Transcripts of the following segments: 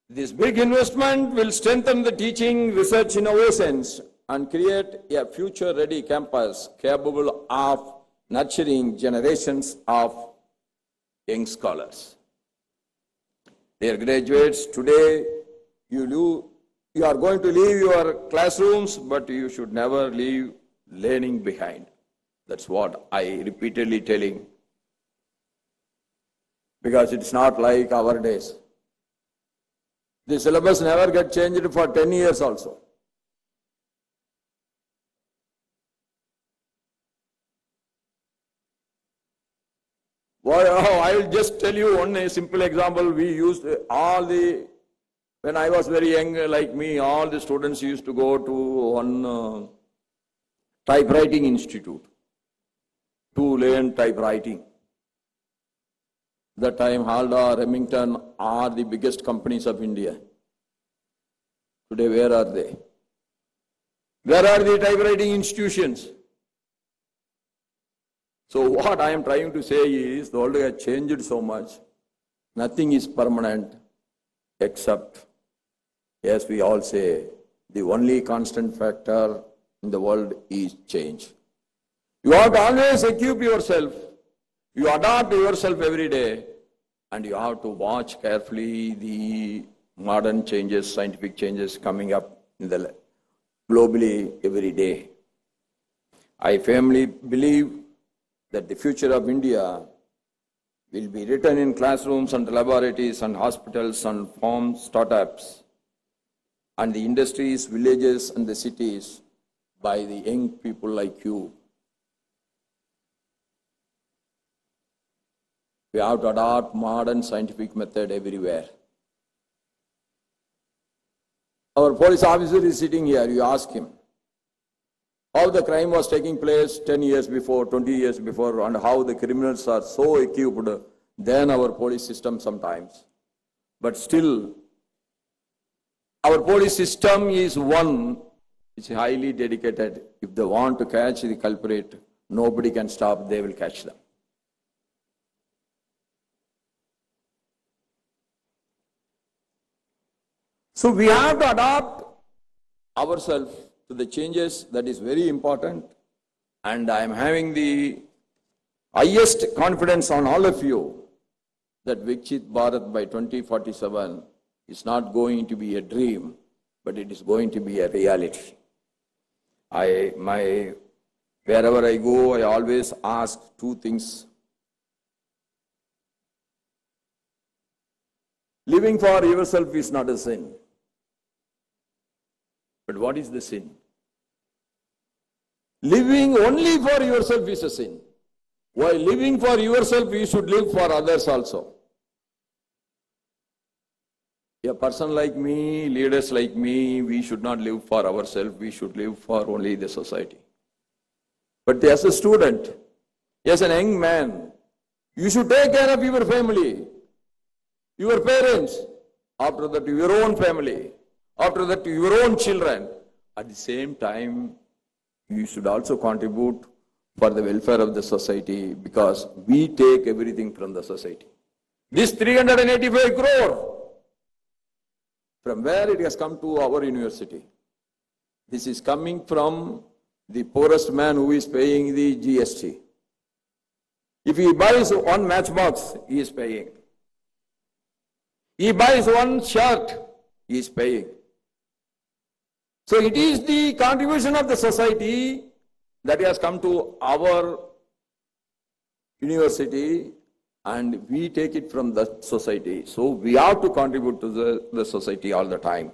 This big investment will strengthen the teaching, research, innovations and create a future-ready campus capable of nurturing generations of young scholars. Dear graduates, today you are going to leave your classrooms, but you should never leave learning behind. That's what I repeatedly telling. Because it's not like our days. The syllabus never get changed for 10 years also. Well, I will just tell you one simple example. We used when I was very young, like me, all the students used to go to one typewriting institute to learn typewriting. That time, Halda, Remington are the biggest companies of India. Today, where are they? Where are the typewriting institutions? So what I am trying to say is, the world has changed so much. Nothing is permanent except, as we all say, the only constant factor in the world is change. You have to always equip yourself. You adapt yourself every day, and you have to watch carefully the modern changes, scientific changes coming up in the globally every day. I firmly believe that the future of India will be written in classrooms and laboratories and hospitals and farms, startups, and the industries, villages, and the cities by the young people like you. We have to adopt modern scientific method everywhere. Our police officer is sitting here. You ask him how the crime was taking place 10 years before, 20 years before, and how the criminals are so equipped than our police system sometimes. But still, our police system is one which is highly dedicated. If they want to catch the culprit, nobody can stop, they will catch them. So we have to adapt ourselves to the changes. That is very important. And I am having the highest confidence on all of you that Viksit Bharat by 2047 is not going to be a dream, but it is going to be a reality. Wherever I go, I always ask two things. Living for yourself is not a sin. But what is the sin? Living only for yourself is a sin. While living for yourself, you should live for others also. A person like me, leaders like me, we should not live for ourselves, we should live for only the society. But as a student, as an young man, you should take care of your family, your parents, after that your own family, after that your own children. At the same time, you should also contribute for the welfare of the society, because we take everything from the society. This 385 crore, from where it has come to our university? This is coming from the poorest man who is paying the GST. If he buys one matchbox, he is paying. He buys one shirt, he is paying. So it is the contribution of the society that has come to our university, and we take it from the society. So we have to contribute to the society all the time.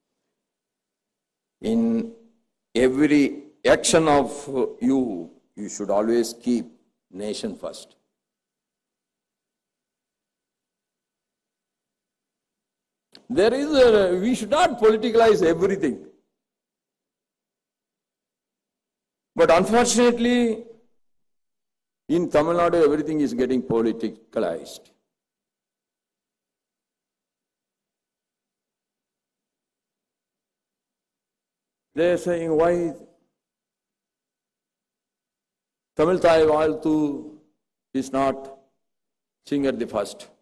In every action of you, you should always keep nation first. We should not politicalize everything. But unfortunately, in Tamil Nadu, everything is getting politicalized. They are saying, why Tamil Thai Valtu is not sing at the first?